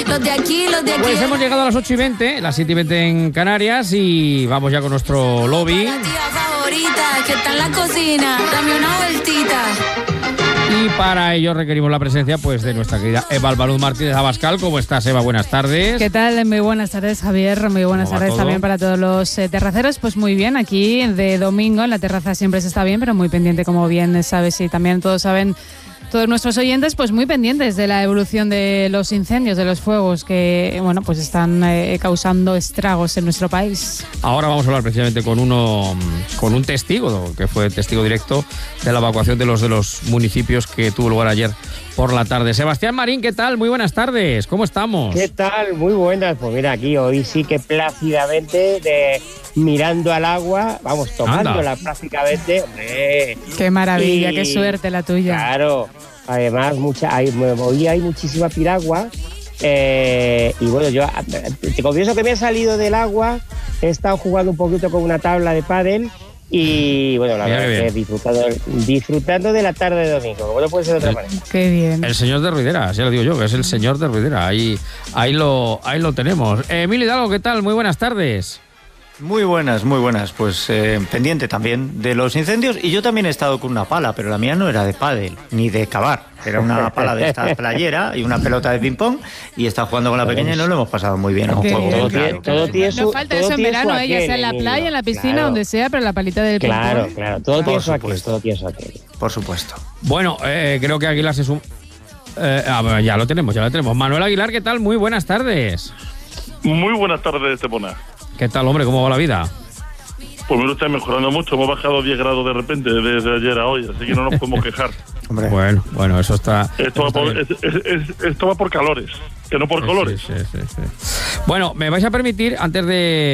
los de aquí, los de aquí. Pues hemos llegado a las 8:20, las 7:20 en Canarias, y vamos ya con nuestro lobby. La tía favorita que está en la cocina, dame una vueltita. Y para ello requerimos la presencia pues de nuestra querida Eva Albaluz Martínez Abascal. ¿Cómo estás, Eva? Buenas tardes. ¿Qué tal? Muy buenas tardes, Javier. Muy buenas tardes también para todos los terraceros. Pues muy bien, aquí de domingo en la terraza siempre se está bien, pero muy pendiente, como bien sabes, y también todos saben, todos nuestros oyentes, pues muy pendientes de la evolución de los incendios, de los fuegos que, bueno, pues están causando estragos en nuestro país. Ahora vamos a hablar precisamente con un testigo, que fue testigo directo de la evacuación de los municipios que tuvo lugar ayer por la tarde. Sebastián Marín, ¿qué tal? Muy buenas tardes, ¿cómo estamos? ¿Qué tal? Muy buenas. Pues mira, aquí hoy sí que plácidamente, mirando al agua, vamos, tomándola prácticamente. ¡Hombre! ¡Qué maravilla, qué suerte la tuya! Claro, además hoy hay muchísima piragua. Y bueno, yo te confieso que me he salido del agua, he estado jugando un poquito con una tabla de pádel. Y bueno, la verdad es que disfrutando de la tarde de domingo, como no puede ser de otra manera. Qué bien. El señor de Ruidera, ya lo digo yo, que es el señor de Ruidera. Ahí lo tenemos. Emilio Hidalgo, ¿qué tal? Muy buenas tardes. Muy buenas. Pues pendiente también de los incendios. Y yo también he estado con una pala, pero la mía no era de pádel ni de cavar. Era una pala de esta playera y una pelota de ping-pong. Y está jugando con la pequeña y nos lo hemos pasado muy bien. Todo tiene su, no falta eso en verano, ya sea en la playa, en la piscina, claro, donde sea, pero la palita del ping-pong. Claro, todo tiene su aquel, todo tiene su aquel. Por supuesto. Bueno, creo que Aguilar se suma. Ya lo tenemos. Manuel Aguilar, ¿qué tal? Muy buenas tardes. Muy buenas tardes, Estepona. ¿Qué tal, hombre? ¿Cómo va la vida? Pues me lo está mejorando mucho. Hemos bajado 10 grados de repente desde ayer a hoy, así que no nos podemos quejar. Hombre. Bueno, eso está... Esto va por calores, que no por colores. Sí. Bueno, me vais a permitir, antes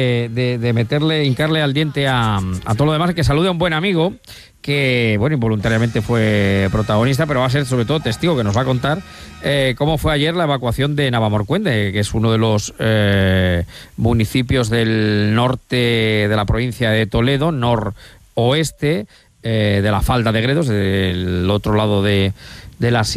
de hincarle al diente a todo lo demás, que salude a un buen amigo que, bueno, involuntariamente fue protagonista, pero va a ser sobre todo testigo, que nos va a contar cómo fue ayer la evacuación de Navamorcuende, que es uno de los municipios del norte de la provincia de Toledo, noroeste, de la falda de Gredos, del otro lado de la